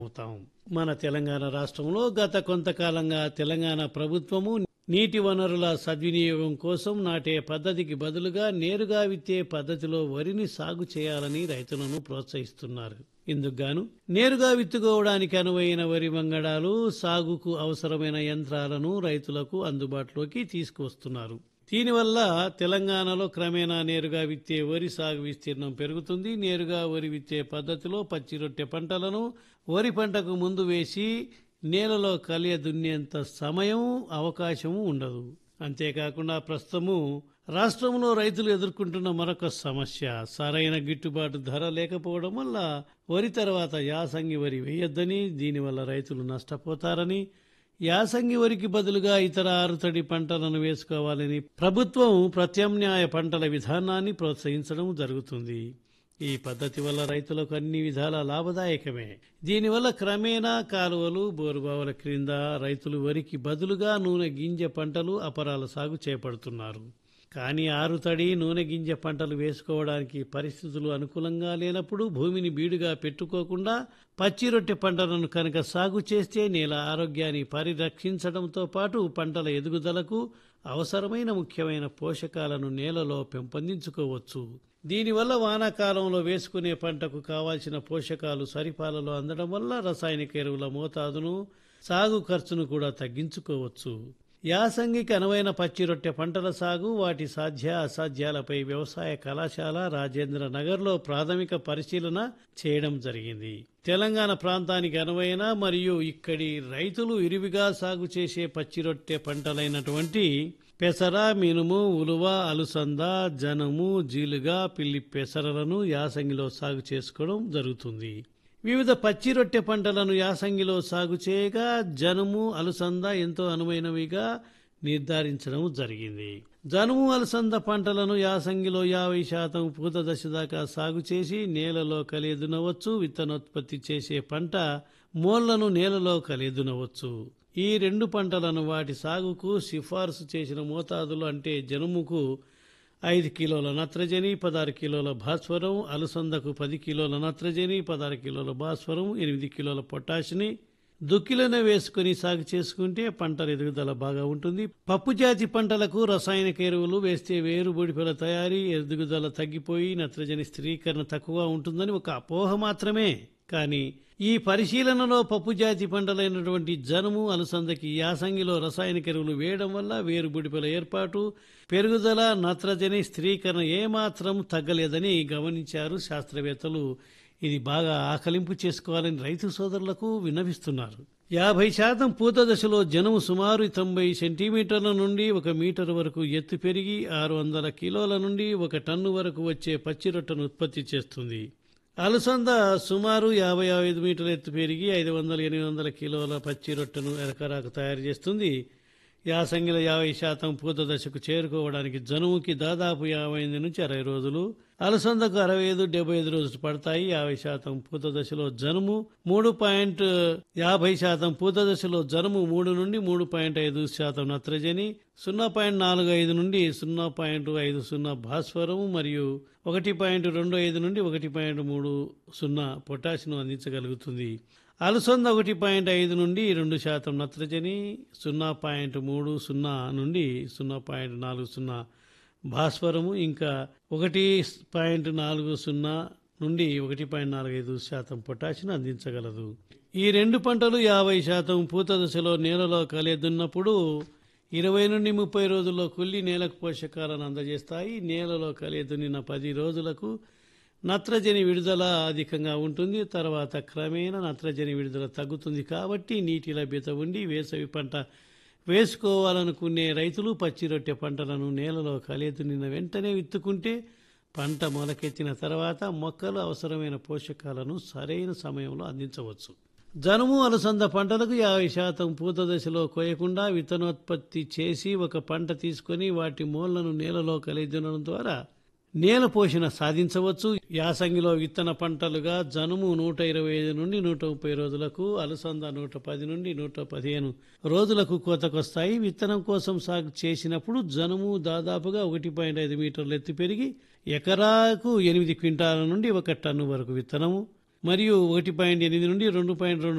అవుతాం. మన తెలంగాణ రాష్ట్రంలో గత కొంతకాలంగా తెలంగాణ ప్రభుత్వము నీటి వనరుల సద్వినియోగం కోసం నాటే పద్ధతికి బదులుగా నేరుగా విత్తే పద్ధతిలో వరిని సాగు చేయాలని రైతులను ప్రోత్సహిస్తున్నారు. ఇందుకుగాను నేరుగా విత్తుకోవడానికి అనువైన వరి వంగడాలు, సాగుకు అవసరమైన యంత్రాలను రైతులకు అందుబాటులోకి తీసుకువస్తున్నారు. దీనివల్ల తెలంగాణలో క్రమేణా నేరుగా విత్తే వరి సాగు విస్తీర్ణం పెరుగుతుంది. నేరుగా వరి విత్తే పద్ధతిలో పచ్చి రొట్టె పంటలను వరి పంటకు ముందు వేసి నేలలో కలియ దున్నేంత సమయం, అవకాశము ఉండదు. అంతేకాకుండా ప్రస్తుతము రాష్ట్రంలో రైతులు ఎదుర్కొంటున్న మరొక సమస్య సరైన గిట్టుబాటు ధర లేకపోవడం వల్ల వరి తర్వాత యాసంగి వరి వేయొద్దని, దీనివల్ల రైతులు నష్టపోతారని, యాసంగి వరికి బదులుగా ఇతర ఆరుతడి పంటలను వేసుకోవాలని ప్రభుత్వం ప్రత్యామ్నాయ పంటల విధానాన్ని ప్రోత్సహించడం జరుగుతుంది. ఈ పద్ధతి వల్ల రైతులకు అన్ని విధాల లాభదాయకమే. దీనివల్ల క్రమేణా కాలువలు, బోరుబావుల క్రింద రైతులు వరికి బదులుగా నూనె గింజ పంటలు, అపరాల సాగు చేపడుతున్నారు. కానీ ఆరుతడి, నూనె గింజ పంటలు వేసుకోవడానికి పరిస్థితులు అనుకూలంగా లేనప్పుడు భూమిని బీడుగా పెట్టుకోకుండా పచ్చి రొట్టె పంటలను కనుక సాగు చేస్తే నేల ఆరోగ్యాన్ని పరిరక్షించడంతో పాటు పంటల ఎదుగుదలకు అవసరమైన ముఖ్యమైన పోషకాలను నేలలో పెంపొందించుకోవచ్చు. దీనివల్ల వానాకాలంలో వేసుకునే పంటకు కావాల్సిన పోషకాలు సరిపాలలో అందడం వల్ల రసాయనిక ఎరువుల మోతాదును, సాగు ఖర్చును కూడా తగ్గించుకోవచ్చు. యాసంగికి అనువైన పచ్చి రొట్టె పంటల సాగు, వాటి సాధ్య అసాధ్యాలపై వ్యవసాయ కళాశాల రాజేంద్ర నగర్లో ప్రాథమిక పరిశీలన చేయడం జరిగింది. తెలంగాణ ప్రాంతానికి అనువైన మరియు ఇక్కడి రైతులు విరివిగా సాగు చేసే పచ్చి రొట్టె పంటలైనటువంటి పెసర, మినుము, ఉలువ, అలుసంద, జనము, జీలుగా, పిల్లి పెసరలను యాసంగిలో సాగు చేసుకోవడం జరుగుతుంది. వివిధ పచ్చి రొట్టె పంటలను యాసంగిలో సాగు చేయగా జనుము, అలుసంద ఎంతో అనువైనవిగా నిర్ధారించడం జరిగింది. జనుము, అలసంద పంటలను యాసంగిలో 50% పూత దశ దాకా సాగు చేసి నేలలో కలియదునవచ్చు. విత్తనోత్పత్తి చేసే పంట మోళ్లను నేలలో కలియదునవచ్చు. ఈ రెండు పంటలను వాటి సాగుకు సిఫార్సు చేసిన మోతాదులు అంటే జనుముకు 5 కిలోల నత్రజని, 16 కిలోల భాస్వరం, అలసందకు 10 కిలోల నత్రజని, 16 కిలోల భాస్వరం, 8 కిలోల పొటాషిని దుక్కిలోనే వేసుకుని సాగు చేసుకుంటే పంటల ఎదుగుదల బాగా ఉంటుంది. పప్పు జాతి పంటలకు రసాయనిక ఎరువులు వేస్తే వేరు బూడిపల తయారీ, ఎదుగుదల తగ్గిపోయి నత్రజని స్థిరీకరణ తక్కువ ఉంటుందని ఒక అపోహ మాత్రమే. కానీ ఈ పరిశీలనలో పప్పు జాతి పంటలైనటువంటి జనుము, అలసందకి యాసంగిలో రసాయనిక ఎరువులు వేయడం వల్ల వేరు బూడిపల ఏర్పాటు, పెరుగుదల, నత్రజని స్థిరీకరణ ఏమాత్రం తగ్గలేదని గమనించారు శాస్త్రవేత్తలు. ఇది బాగా ఆకలింపు చేసుకోవాలని రైతు సోదరులకు విన్నవిస్తున్నారు. 50% పూత దశలో జనుము సుమారు 90 సెంటీమీటర్ల నుండి 1 మీటర్ వరకు ఎత్తు పెరిగి 600 కిలోల నుండి 1 టన్ను వరకు వచ్చే పచ్చి రొట్టెను ఉత్పత్తి చేస్తుంది. అలసంద సుమారు 55 మీటర్ల ఎత్తు పెరిగి 500-800 కిలోల పచ్చి రొట్టెను ఎకరాకు తయారు చేస్తుంది. యాసంగిలో 50% పూత దశకు చేరుకోవడానికి జనుముకి దాదాపు 58 నుంచి 60 రోజులు, అలసందకు 65-75 రోజులు పడతాయి. 50% పూత దశలో జనుము 3.50% పూత దశలో జనుము 3 నుండి 3.5% నత్రజని, 0.45 నుండి 0.50 భాస్వరం మరియు 1.25 నుండి 1.30 పొటాషియం అందించగలుగుతుంది. అలసంద 1.5 నుండి 2% నత్రజని, 0.30 నుండి 0.40 భాస్వరము, ఇంకా 1.40 నుండి 1.45% పొటాషియం అందించగలదు. ఈ రెండు పంటలు 50% పూత దశలో నేలలో కలియదున్నప్పుడు 20 నుండి 30 రోజుల్లో కుళ్ళి నేలకు పోషకాలను అందజేస్తాయి. నేలలో కలియదున్నిన 10 రోజులకు నత్రజని విడుదల అధికంగా ఉంటుంది. తర్వాత క్రమేణా నత్రజని విడుదల తగ్గుతుంది. కాబట్టి నీటి లభ్యత ఉండి వేసవి పంట వేసుకోవాలనుకునే రైతులు పచ్చి రొట్టె పంటలను నేలలో కలియదున్నిన వెంటనే విత్తుకుంటే పంట మొలకెత్తిన తర్వాత మొక్కలు అవసరమైన పోషకాలను సరైన సమయంలో అందించవచ్చు. జనుము, అలసంద పంటలకు 50% పూత దశలో కోయకుండా విత్తనోత్పత్తి చేసి ఒక పంట తీసుకొని వాటి మూలను నేలలో కలియదున్నడం ద్వారా నేల పోషణ సాధించవచ్చు. యాసంగిలో విత్తన పంటలుగా జనుము 125 నుండి 130 రోజులకు, అలసంద 110 నుండి 115 రోజులకు కోతకొస్తాయి. విత్తనం కోసం సాగు చేసినప్పుడు జనుము దాదాపుగా 1.5 మీటర్ల ఎత్తు పెరిగి ఎకరాకు 8 క్వింటాల నుండి 1 టన్ను వరకు విత్తనము, మరియు 1.8 నుండి 2.2